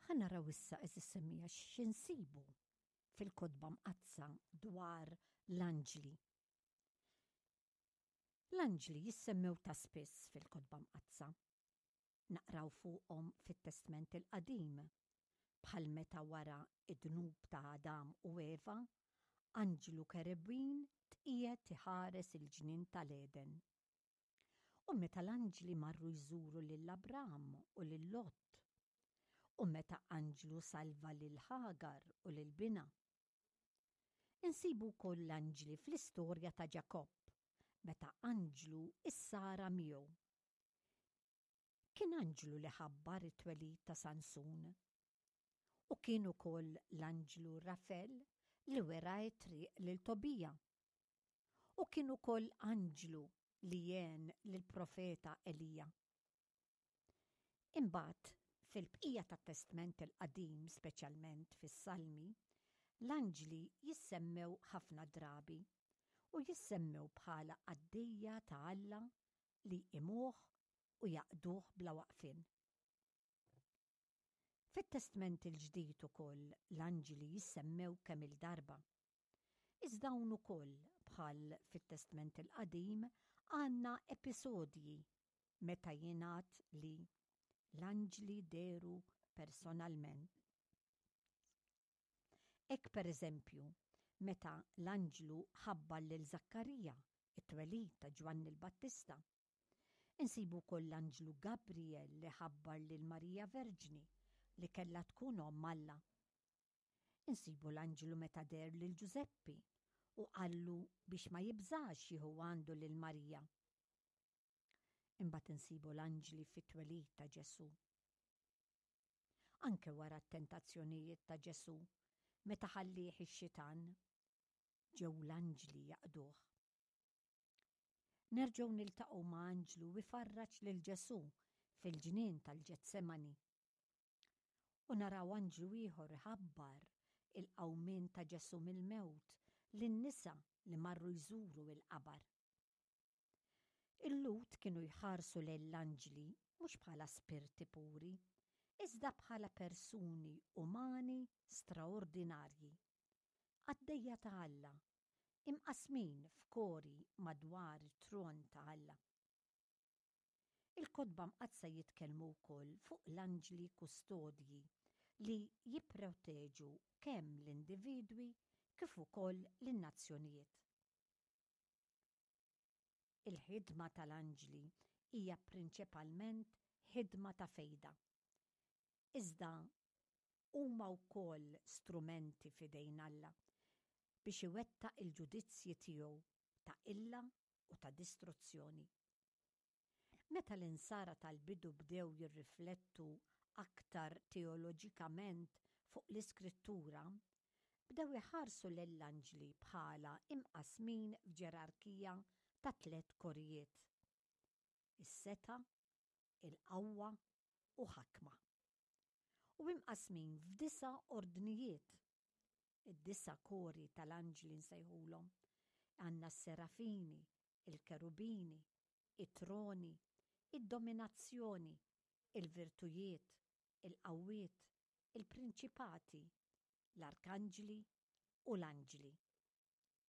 Ħanaraw issa semmija x'insibu fil-kotba mqazza dwar l-anġli. L-anġli jissemmew ta' spiss fil-kotba mqazza. Naqraw fuqhom fit-Testament il-Qadim, bħal meta wara id-dnub ta' Adam u Eva, anġlu kerubin tqiegħed iħares il-ġnien tal-Eden. U meta l-anġli marru jżuru lil Abraham u lil Lot, u meta anġlu salva lil Ħagar u lil Bina. Insibu wkoll l-anġli fl-istorja ta' Ġakobb, meta anġlu issara miegħu. Kien anġlu li ħabbar it-twelid ta' Sansun. U kien ukoll l-anġlu Rafel li wera t-triq lil Tobija. U kien ukoll anġlu li jien lill-profeta Elija. Imbagħad fil-bqija tat-Testament il-Qadim, speċjalment fis-Salmi, l-anġli jissemmew ħafna drabi u jissemmew bħala għaddejja ta' Alla li imuh u jaqduh bla waqfin. Fit-Testament il-Ġdid ukoll l-anġli jissemmew kemm il-darba. Iżda hawn ukoll bħal fit-Testament il-Qadim għandna episodji meta jingħad li l-anġli deru personalment. Hekk pereżempju, meta l-anġlu ħabbar lil Zakkarija it-twelid ta' Ġwann il-Battista. Insibu wkoll l-anġlu Gabriel li ħabbar lil Marija Verġni li kellha tkun omm Alla. Insibu l-anġlu meta der lil Ġuseppi u qallu biex ma jibżax jieħu għandu lil Marija. Imbagħad insibu l-anġli fit-twelid ta' Ġesu. Anke wara t-tentazzjonijiet ta' Ġesu, meta ħallih ix-xitan, ġew l-anġli jaqduh. Nerġgħu niltaqgħu ma' anġlu ifarraġ lil Ġesu fil-ġnien tal-Ġetsemani. U naraw anġlu ieħor iħabbar il-qawmien ta' Ġesu mill-mewt lin-nisa li marru jżuru l-qabar. Il-Lut kienu jħarsu lill-anġli mhux bħala spirti puri, iżda bħala persuni umani straordinarji. Għaddejja ta' Alla, imqasmin f'kori madwar it-tron ta' Alla. Il-kotba mqazza jitkellmu wkoll fuq l-anġli kustodji li jipproteġu kemm l-individwi kif ukoll lin-nazzjonijiet. Il-ħidma tal-anġli hija prinċipalment ħidma ta' fejda. Iżda huma wkoll strumenti f'idejn Alla biex iwettaq il-ġudizzji tiegħu ta' illa u ta' distruzzjoni. Meta l-insara tal-bidu bdew jirriflettu aktar teoloġikament fuq l-Iskrittura, bdew iħarsu lill-anġli bħala imqasmin f'ġerarkija ta' 3 korijiet: is-seta, il-qawwa u ħakma. U imqasmin f'9 ordnijiet. Id-9 kori tal-anġli nsejħulhom għandna s-serafini, il-kerubini, it-troni, id-dominazzjoni, il-virtujiet, il-qawwiet, il-prinċipati, l-arkanġli u l-anġli.